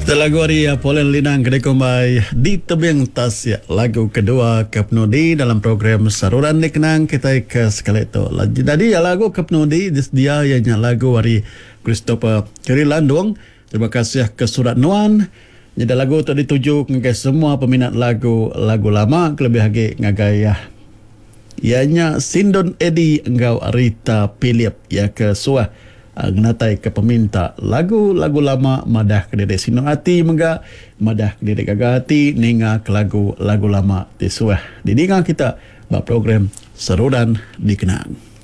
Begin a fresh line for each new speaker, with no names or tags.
Kita lagu hari Polen Linang kedai kombai di tebing tasya lagu kedua Kapnudi dalam program Saruran Dikenang kita ke sekali itu. Jadi lagu Kapnudi dia yang lagu hari Christopher Kiri Landung. Terima kasih ke Surat Nuan. Jadi lagu itu dituju ke semua peminat lagu lama lebih lagi ngagaya. Ianya Sindon Edi engkau Rita Philip ya ke suah natai ke peminta lagu-lagu lama madah ke diri sino hati mengga madah ke diri gaga hati ninga ke lagu lama disuah didinga kita bak program Saruran Dikenang.